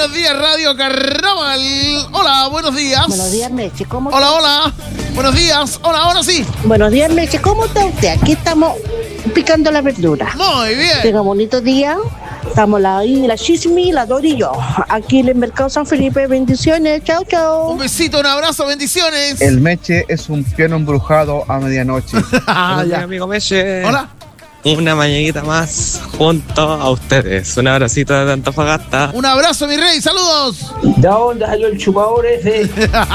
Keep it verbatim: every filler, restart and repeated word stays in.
buenos días, Radio Carnaval. Hola, buenos días. Buenos días, Meche. ¿Cómo Hola, hola. Buenos días. Hola, ahora sí. Buenos días, Meche. ¿Cómo está usted? Aquí estamos picando la verdura. Muy bien. Tenga bonito día. Estamos la, la Chismi, la Dori y yo. Aquí en el Mercado San Felipe. Bendiciones. Chao, chao. Un besito, un abrazo, bendiciones. El Meche es un piano embrujado a medianoche. Ah, ya. amigo Meche. Hola. Una mañanita más junto a ustedes. Un abracito de Antofagasta. Un abrazo, mi rey. Saludos. ¿De dónde salió el chupador ese?